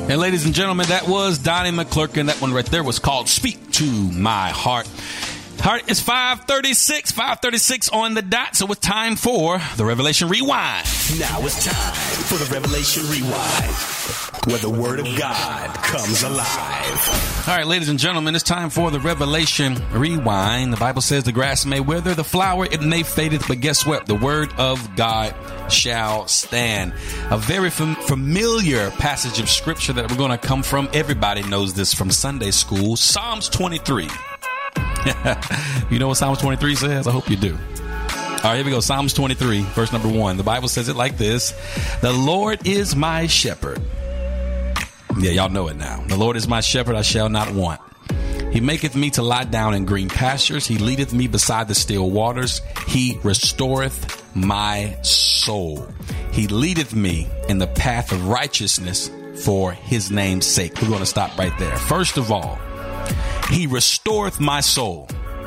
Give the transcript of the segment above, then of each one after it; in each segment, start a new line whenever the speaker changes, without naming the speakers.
And ladies and gentlemen, that was Donnie McClurkin. That one right there was called Speak to My Heart. Heart is 5:36 on the dot. So it's time for the Revelation Rewind.
Now it's time for the Revelation Rewind, where the Word of God comes alive.
All right, ladies and gentlemen, it's time for the Revelation Rewind. The Bible says the grass may wither, the flower, it may fadeth, but guess what? The Word of God shall stand. A very familiar passage of Scripture that we're going to come from. Everybody knows this from Sunday school. Psalms 23. You know what Psalms 23 says? I hope you do. All right, here we go. Psalms 23, verse number 1. The Bible says it like this. The Lord is my shepherd. Yeah, y'all know it now. The Lord is my shepherd, I shall not want. He maketh me to lie down in green pastures. He leadeth me beside the still waters. He restoreth my soul. He leadeth me in the path of righteousness for his name's sake. We're going to stop right there. First of all, he restoreth my soul.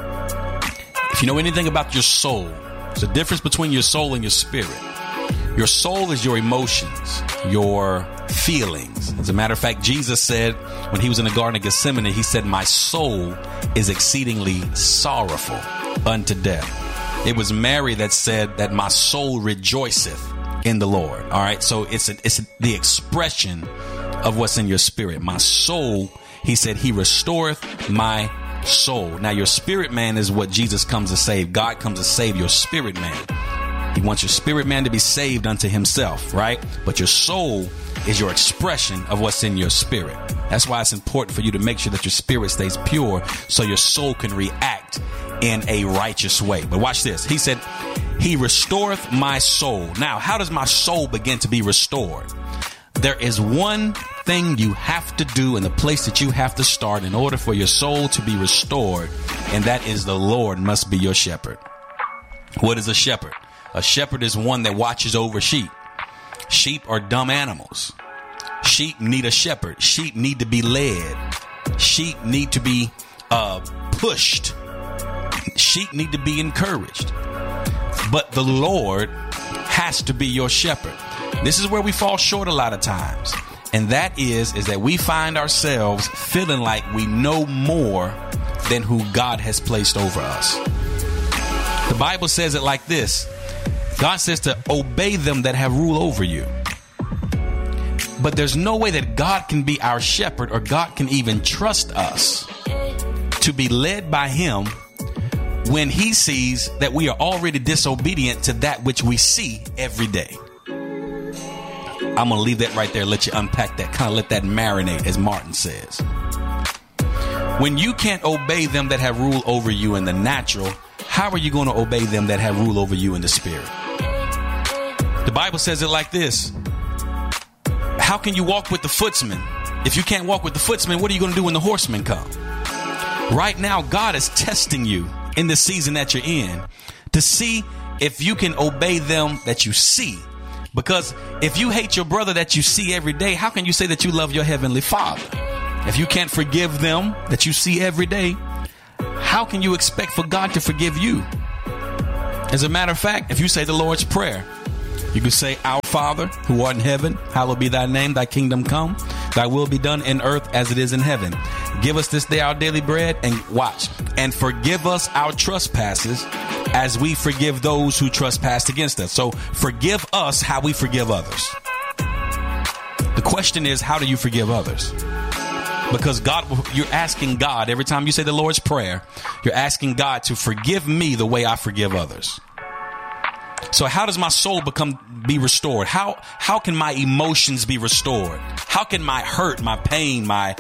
If you know anything about your soul, there's a difference between your soul and your spirit. Your soul is your emotions, your feelings. As a matter of fact, Jesus said when he was in the Garden of Gethsemane, he said, my soul is exceedingly sorrowful unto death. It was Mary that said that my soul rejoiceth in the Lord. All right. So it's the expression of what's in your spirit. My soul, he said, he restoreth my soul. Now, your spirit man is what Jesus comes to save. God comes to save your spirit man. He wants your spirit man to be saved unto himself, right? But your soul is your expression of what's in your spirit. That's why it's important for you to make sure that your spirit stays pure so your soul can react in a righteous way. But watch this. He said, he restoreth my soul. Now, how does my soul begin to be restored? There is one thing you have to do in the place that you have to start in order for your soul to be restored, and that is the Lord must be your shepherd. What is a shepherd? A shepherd is one that watches over sheep. Sheep are dumb animals. Sheep need a shepherd. Sheep need to be led. Sheep need to be pushed. Sheep need to be encouraged. But the Lord has to be your shepherd. This is where we fall short a lot of times. And that is that we find ourselves feeling like we know more than who God has placed over us. The Bible says it like this. God says to obey them that have rule over you. But there's no way that God can be our shepherd or God can even trust us to be led by him when he sees that we are already disobedient to that which we see every day. I'm going to leave that right there. Let you unpack that. Kind of let that marinate, as Martin says. When you can't obey them that have rule over you in the natural, how are you going to obey them that have rule over you in the spirit? The Bible says it like this. How can you walk with the footsman? If you can't walk with the footsman, what are you going to do when the horsemen come? Right now, God is testing you in the season that you're in to see if you can obey them that you see. Because if you hate your brother that you see every day, how can you say that you love your heavenly Father? If you can't forgive them that you see every day, how can you expect for God to forgive you? As a matter of fact, if you say the Lord's Prayer, you can say, Our Father, who art in heaven, hallowed be thy name, thy kingdom come, thy will be done in earth as it is in heaven. Give us this day our daily bread, and watch, and forgive us our trespasses as we forgive those who trespass against us. So forgive us how we forgive others. The question is, how do you forgive others? Because God, you're asking God, every time you say the Lord's Prayer, you're asking God to forgive me the way I forgive others. So how does my soul be restored? How can my emotions be restored? How can my hurt, my pain, my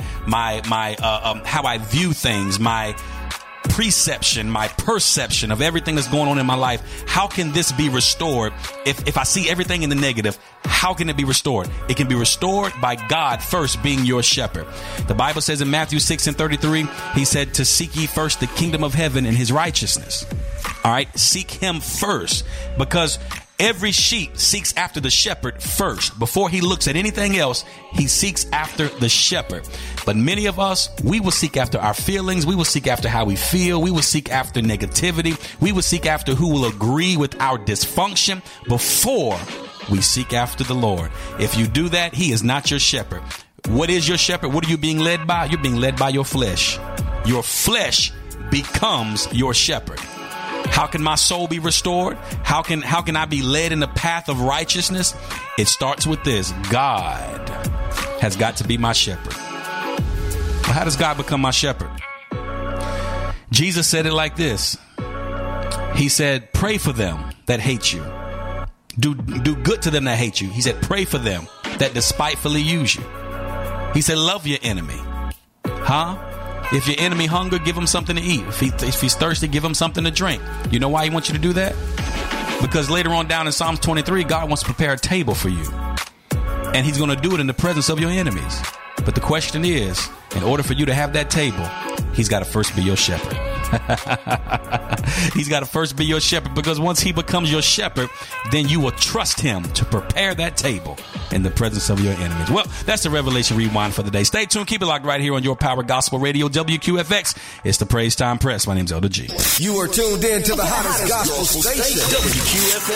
how I view things, my perception of everything that's going on in my life, how can this be restored? If I see everything in the negative, how can it be restored? It can be restored by God first being your shepherd. The Bible says in Matthew 6:33, he said to seek ye first the kingdom of heaven and his righteousness. All right, seek him first, because every sheep seeks after the shepherd first. Before he looks at anything else, he seeks after the shepherd. But many of us, we will seek after our feelings. We will seek after how we feel. We will seek after negativity. We will seek after who will agree with our dysfunction before we seek after the Lord. If you do that, he is not your shepherd. What is your shepherd? What are you being led by? You're being led by your flesh. Your flesh becomes your shepherd. How can my soul be restored? How can I be led in the path of righteousness? It starts with this. God has got to be my shepherd. Well, how does God become my shepherd? Jesus said it like this. He said, pray for them that hate you. Do good to them that hate you. He said, pray for them that despitefully use you. He said, love your enemy. If your enemy hunger, give him something to eat. If he's thirsty, give him something to drink. You know why he wants you to do that? Because later on down in Psalms 23, God wants to prepare a table for you. And he's going to do it in the presence of your enemies. But the question is, in order for you to have that table, he's got to first be your shepherd. He's got to first be your shepherd, because once he becomes your shepherd, then you will trust him to prepare that table in the presence of your enemies. Well, that's the Revelation Rewind for the day. Stay tuned. Keep it locked right here on Your Power Gospel Radio, WQFX. It's the Praise Time Press. My name's Elder G.
You are tuned in to the hottest gospel station, WQFX.